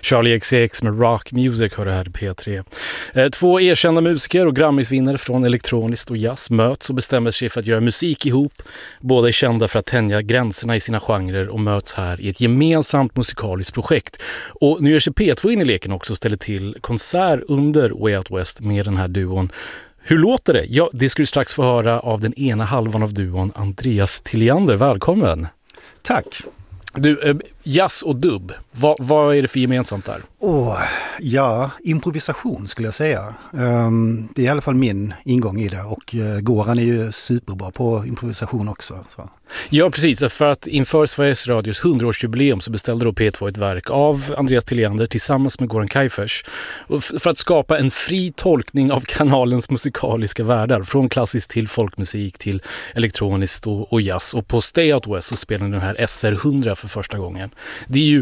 Charlie XCX med Rock Music hör det här i P3. Två erkända musiker och Grammisvinnare från elektroniskt och jazz möts och bestämmer sig för att göra musik ihop. Båda är kända för att tänja gränserna i sina genrer och möts här i ett gemensamt musikaliskt projekt. Och nu gör sig P2 in i leken också och ställer till konsert under Way Out West med den här duon. Hur låter det? Ja, det ska du strax få höra av den ena halvan av duon, Andreas Tilliander. Välkommen! Tack! Du, jazz och dubb, vad är det för gemensamt där? Ja, improvisation skulle jag säga. Det är i alla fall min ingång i det, och Goran är ju superbra på improvisation också. Så. Ja, precis. För att inför Sveriges Radios 100-årsjubileum så beställde då P2 ett verk av Andreas Tilliander tillsammans med Goran Kajfers för att skapa en fri tolkning av kanalens musikaliska världar, från klassiskt till folkmusik till elektroniskt och jazz. Och på Stay Out West så spelade den här SR100 för första gången. Det är ju...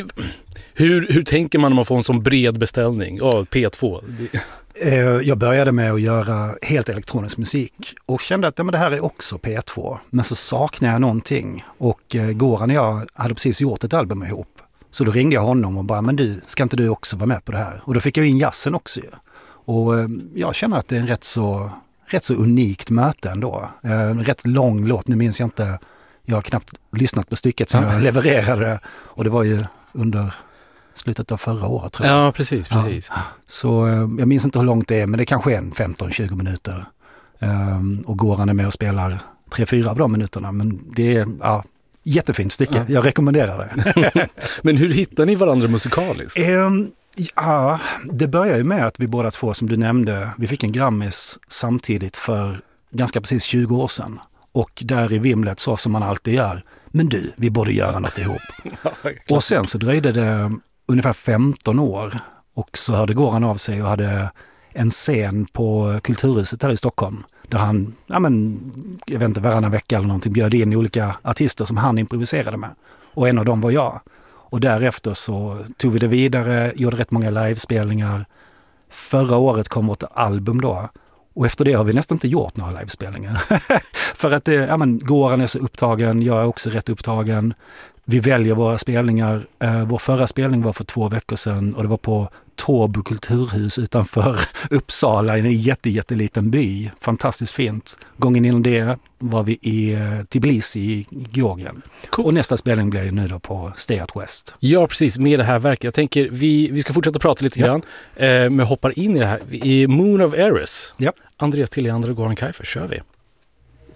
Hur tänker man när man får en sån bred beställning? P2. Jag började med att göra helt elektronisk musik och kände att det här är också P2. Men så saknade jag någonting, och Goran och jag hade precis gjort ett album ihop. Så då ringde jag honom och bara, men du, ska inte du också vara med på det här? Och då fick jag in jazzen också. Och jag känner att det är en rätt så unikt möte ändå. En rätt lång låt, nu minns jag inte. Jag har knappt lyssnat på stycket sedan jag levererade, och det var ju under slutet av förra året, tror jag. Ja, precis. Ja. Så jag minns inte hur långt det är, men det kanske är 15-20 minuter. Och Goran är med och spelar 3-4 av de minuterna, men det är jättefint stycke. Ja. Jag rekommenderar det. Men hur hittar ni varandra musikaliskt? Ja, det börjar ju med att vi båda två, som du nämnde, vi fick en Grammis samtidigt för ganska precis 20 år sedan. Och där i vimlet, så som man alltid gör, men du, vi borde göra något ihop. Och sen så dröjde det ungefär 15 år, och så hörde Goran av sig och hade en scen på Kulturhuset här i Stockholm, där han, jag vet inte, varannan vecka eller någonting bjöd in olika artister som han improviserade med. Och en av dem var jag. Och därefter så tog vi det vidare, gjorde rätt många livespelningar. Förra året kom vårt album då. Och efter det har vi nästan inte gjort några livespelningar. För att Goran är så upptagen, jag är också rätt upptagen. Vi väljer våra spelningar. Vår förra spelning var för 2 veckor sedan, och det var på Tåbo kulturhus utanför Uppsala, i en jätteliten by. Fantastiskt fint. Gången innan det var vi i Tbilisi i Georgien. Cool. Och nästa spelning blir ju nu då på Stay Out West. Ja, precis. Med det här verket. Jag tänker, vi ska fortsätta prata lite grann, men hoppar in i det här. I Moon of Eris. Ja. Andreas Tilliander och Goran Kajfers, kör vi.